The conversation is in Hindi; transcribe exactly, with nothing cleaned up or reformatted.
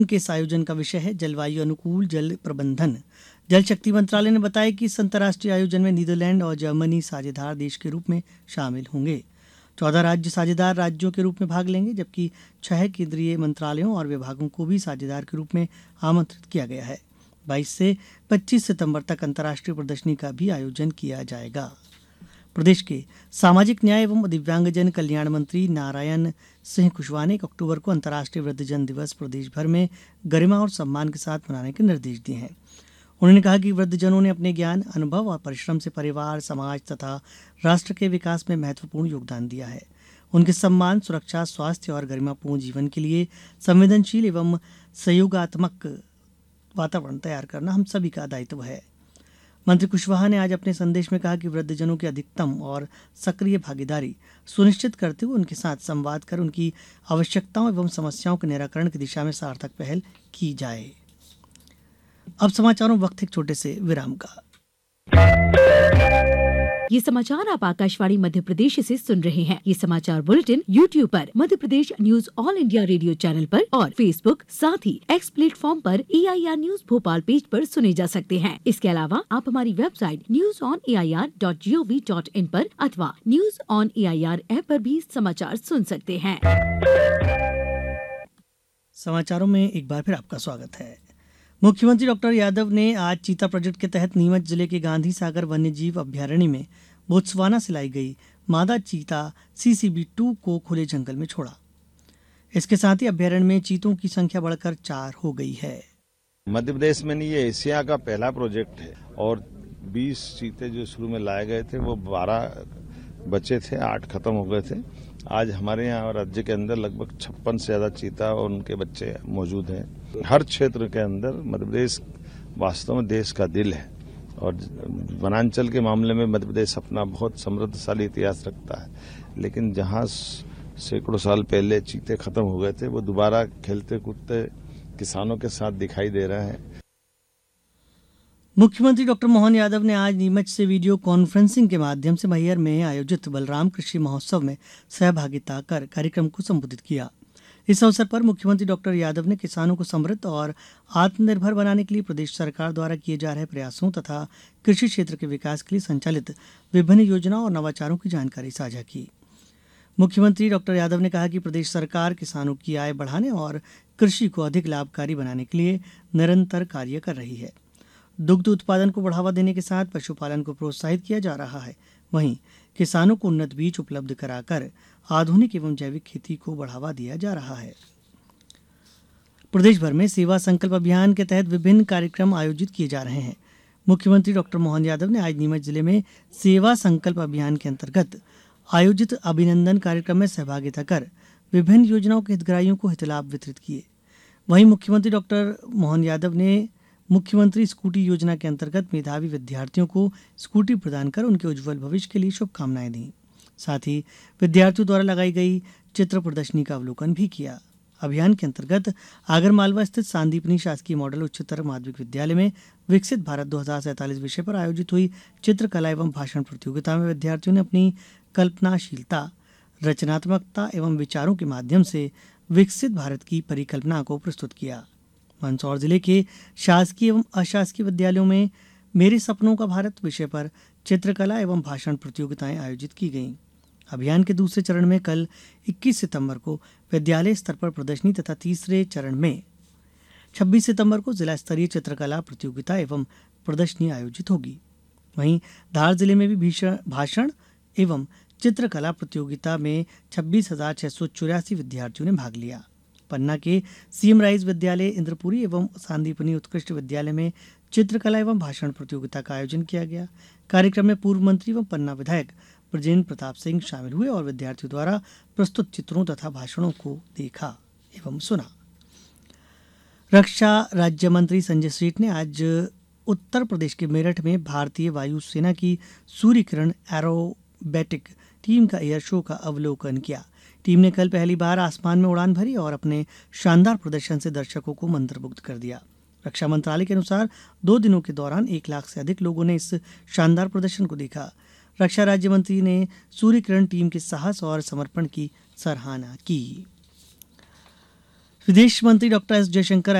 के इस आयोजन का विषय है जलवायु अनुकूल जल प्रबंधन। जल शक्ति मंत्रालय ने बताया कि इस अंतर्राष्ट्रीय आयोजन में नीदरलैंड और जर्मनी साझेदार देश के रूप में शामिल होंगे। चौदह राज्य साझेदार राज्यों के रूप में भाग लेंगे, जबकि छह केंद्रीय मंत्रालयों और विभागों को भी साझेदार के रूप में आमंत्रित किया गया है। बाईस से पच्चीस सितंबर तक अंतर्राष्ट्रीय प्रदर्शनी का भी आयोजन किया जाएगा। प्रदेश के सामाजिक न्याय एवं दिव्यांगजन कल्याण मंत्री नारायण सिंह कुशवाहा ने एक अक्टूबर को अंतर्राष्ट्रीय वृद्धजन दिवस प्रदेश भर में गरिमा और सम्मान के साथ मनाने के निर्देश दिए हैं। उन्होंने कहा कि वृद्धजनों ने अपने ज्ञान, अनुभव और परिश्रम से परिवार, समाज तथा राष्ट्र के विकास में महत्वपूर्ण योगदान दिया है। उनके सम्मान, सुरक्षा, स्वास्थ्य और गरिमापूर्ण जीवन के लिए संवेदनशील एवं सहयोगात्मक वातावरण तैयार करना हम सभी का दायित्व है। मंत्री कुशवाहा ने आज अपने संदेश में कहा कि वृद्धजनों की अधिकतम और सक्रिय भागीदारी सुनिश्चित करते हुए उनके साथ संवाद कर उनकी आवश्यकताओं एवं समस्याओं के निराकरण की दिशा में सार्थक पहल की जाए। अब समाचारों वक्त एक छोटे से विराम का। ये समाचार आप आकाशवाणी मध्य प्रदेश से सुन रहे हैं। ये समाचार बुलेटिन यूट्यूब पर Madhya Pradesh news all India radio channel पर और फेसबुक साथ ही एक्स प्लेटफॉर्म पर ए I R news Bhopal page पर सुने जा सकते हैं। इसके अलावा आप हमारी website news on A I R dot G O V dot in पर अथवा news on A I R app पर भी समाचार सुन सकते हैं। समाचारों में एक बार फिर आपका स्वागत है। मुख्यमंत्री डॉक्टर यादव ने आज चीता प्रोजेक्ट के तहत नीमच जिले के गांधी सागर वन्यजीव अभ्यारण्य में बोत्सवाना से लाई गई मादा चीता सी सी बी टू को खुले जंगल में छोड़ा। इसके साथ ही अभ्यारण्य में चीतों की संख्या बढ़कर चार हो गई है। मध्य प्रदेश में ये एशिया का पहला प्रोजेक्ट है और बीस चीते जो शुरू में लाए गए थे वो बारह बचे थे, आठ खत्म हो गए थे। आज हमारे यहाँ राज्य के अंदर लगभग छप्पन से ज्यादा चीता और उनके बच्चे मौजूद हैं। हर क्षेत्र के अंदर मध्य प्रदेश वास्तव में देश का दिल है और वनांचल के मामले में मध्य प्रदेश अपना बहुत समृद्धशाली इतिहास रखता है, लेकिन जहाँ सैकड़ों साल पहले चीते खत्म हो गए थे वो दोबारा खेलते कूदते किसानों के साथ दिखाई दे रहे हैं। मुख्यमंत्री डॉक्टर मोहन यादव ने आज नीमच से वीडियो कॉन्फ्रेंसिंग के माध्यम से मैहर में आयोजित बलराम कृषि महोत्सव में सहभागिता कर कार्यक्रम को संबोधित किया। इस अवसर पर मुख्यमंत्री डॉक्टर यादव ने किसानों को समृद्ध और आत्मनिर्भर बनाने के लिए प्रदेश सरकार द्वारा किए जा रहे प्रयासों तथा कृषि क्षेत्र के विकास के लिए संचालित विभिन्न योजनाओं और नवाचारों की जानकारी साझा की। मुख्यमंत्री डॉक्टर यादव ने कहा कि प्रदेश सरकार किसानों की आय बढ़ाने और कृषि को अधिक लाभकारी बनाने के लिए निरंतर कार्य कर रही है। दुग्ध उत्पादन को बढ़ावा देने के साथ पशुपालन को प्रोत्साहित किया जा रहा है। वहीं किसानों को उन्नत बीज उपलब्ध कराकर आधुनिक एवं जैविक खेती को बढ़ावा दिया जा रहा है। प्रदेश भर में सेवा संकल्प अभियान के तहत विभिन्न कार्यक्रम आयोजित किए जा रहे हैं। मुख्यमंत्री डॉक्टर मोहन यादव ने आज नीमच जिले में सेवा संकल्प अभियान के अंतर्गत आयोजित अभिनंदन कार्यक्रम में सहभागिता कर विभिन्न योजनाओं के हितग्राहियों को हितलाभ वितरित किए। वहीं मुख्यमंत्री डॉक्टर मोहन यादव ने मुख्यमंत्री स्कूटी योजना के अंतर्गत मेधावी विद्यार्थियों को स्कूटी प्रदान कर उनके उज्जवल भविष्य के लिए शुभकामनाएं दी। साथ ही विद्यार्थियों द्वारा लगाई गई चित्र प्रदर्शनी का अवलोकन भी किया। अभियान के अंतर्गत आगरमालवा स्थित सांदीपनी शासकीय मॉडल उच्चतर माध्यमिक विद्यालय में विकसित भारत दो हजार सैंतालीस विषय पर आयोजित हुई चित्रकला एवं भाषण प्रतियोगिता में विद्यार्थियों ने अपनी कल्पनाशीलता, रचनात्मकता एवं विचारों के माध्यम से विकसित भारत की परिकल्पना को प्रस्तुत किया। मंदसौर जिले के शासकीय एवं अशासकीय विद्यालयों में मेरे सपनों का भारत विषय पर चित्रकला एवं भाषण प्रतियोगिताएं आयोजित की गईं। अभियान के दूसरे चरण में कल इक्कीस सितंबर को विद्यालय स्तर पर प्रदर्शनी तथा तीसरे चरण में छब्बीस सितंबर को जिला स्तरीय चित्रकला प्रतियोगिता एवं प्रदर्शनी आयोजित होगी। वहीं धार जिले में भी भीषण भाषण एवं चित्रकला प्रतियोगिता में छब्बीस हजार छह सौ चौरासी विद्यार्थियों ने भाग लिया। पन्ना के सीएम राइज विद्यालय, इंद्रपुरी एवं सांदीपनी उत्कृष्ट विद्यालय में चित्रकला एवं भाषण प्रतियोगिता का आयोजन किया गया। कार्यक्रम में पूर्व मंत्री एवं पन्ना विधायक ब्रजेंद्र प्रताप सिंह शामिल हुए और विद्यार्थियों द्वारा प्रस्तुत चित्रों तथा भाषणों को देखा एवं सुना। रक्षा राज्य मंत्री संजय सेठ ने आज उत्तर प्रदेश के मेरठ में भारतीय वायुसेना की सूर्य किरण एरोबैटिक टीम का एयर शो का अवलोकन किया। टीम ने कल पहली बार आसमान में उड़ान भरी और अपने शानदार प्रदर्शन से दर्शकों को मंत्रमुग्ध कर दिया। रक्षा मंत्रालय के अनुसार दो दिनों के दौरान एक लाख से अधिक लोगों ने इस शानदार प्रदर्शन को देखा। रक्षा राज्य मंत्री ने सूर्य किरण टीम के साहस और समर्पण की सराहना की। विदेश मंत्री डॉक्टर एस जयशंकर